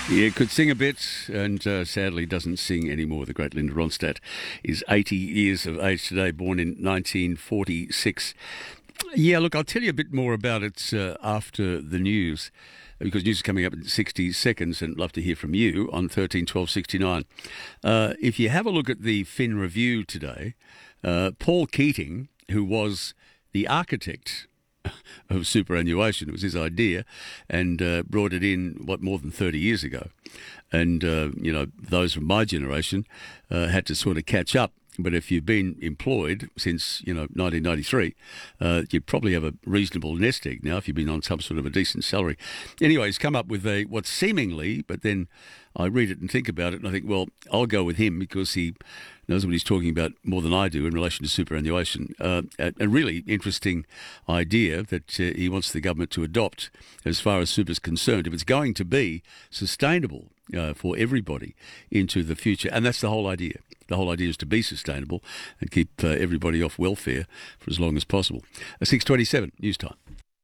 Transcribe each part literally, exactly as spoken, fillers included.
Yeah, could sing a bit and uh, sadly doesn't sing anymore. The great Linda Ronstadt is eighty years of age today, born in nineteen forty-six. Yeah, look, I'll tell you a bit more about it uh, after the news, because news is coming up in sixty seconds, and I'd love to hear from you on thirteen twelve sixty-nine. Uh, if you have a look at the Fin Review today, uh, Paul Keating, who was the architect of superannuation, it was his idea, and uh, brought it in, what, more than thirty years ago. And, uh, you know, those from my generation uh, had to sort of catch up. But if you've been employed since, you know, nineteen ninety-three, uh, you probably have a reasonable nest egg now if you've been on some sort of a decent salary. Anyway, he's come up with a what seemingly, but then I read it and think about it and I think, well, I'll go with him because he knows what he's talking about more than I do in relation to superannuation. Uh, a, a really interesting idea that uh, he wants the government to adopt as far as super's concerned, if it's going to be sustainable uh, for everybody into the future. And that's the whole idea. The whole idea is to be sustainable and keep uh, everybody off welfare for as long as possible. Uh, six twenty-seven, news time.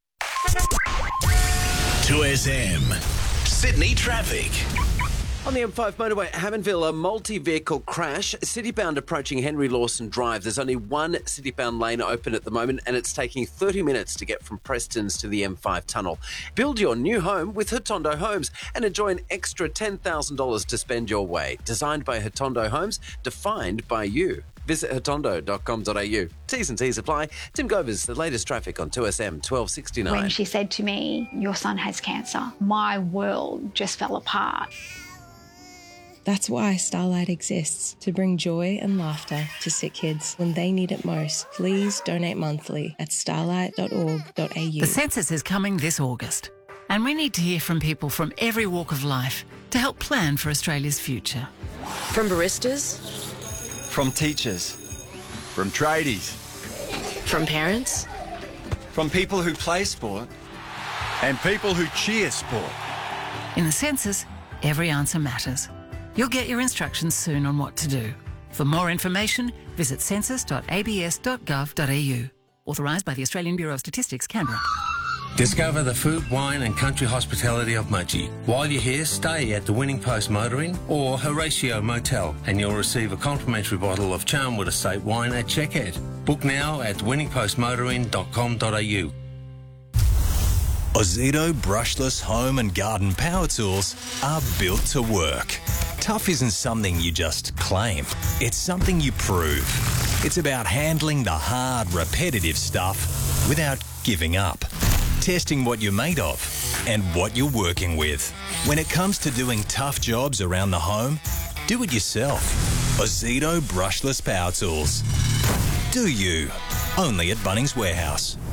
two S M, Sydney traffic. On the M five motorway at Hammondville, a multi-vehicle crash. City-bound approaching Henry Lawson Drive. There's only one city-bound lane open at the moment, and it's taking thirty minutes to get from Prestons to the M five tunnel. Build your new home with Hatondo Homes and enjoy an extra ten thousand dollars to spend your way. Designed by Hatondo Homes, defined by you. Visit hatondo dot com dot a u. T's and T's apply. Tim Govers, the latest traffic on two S M twelve sixty-nine. When she said to me, "Your son has cancer," my world just fell apart. That's why Starlight exists, to bring joy and laughter to sick kids when they need it most. Please donate monthly at starlight dot org dot a u. The census is coming this August, and we need to hear from people from every walk of life to help plan for Australia's future. From baristas, from teachers, from tradies, from parents, from people who play sport, and people who cheer sport. In the census, every answer matters. You'll get your instructions soon on what to do. For more information, visit census dot a b s dot gov dot a u. Authorised by the Australian Bureau of Statistics, Canberra. Discover the food, wine and country hospitality of Mudgee. While you're here, stay at the Winning Post Motoring or Horatio Motel and you'll receive a complimentary bottle of Charnwood Estate wine at checkout. Book now at winning post motoring dot com dot a u. Ozito brushless home and garden power tools are built to work. Tough isn't something you just claim. It's something you prove. It's about handling the hard, repetitive stuff without giving up. Testing what you're made of and what you're working with. When it comes to doing tough jobs around the home, do it yourself. Ozito brushless power tools. Do you? Only at Bunnings Warehouse.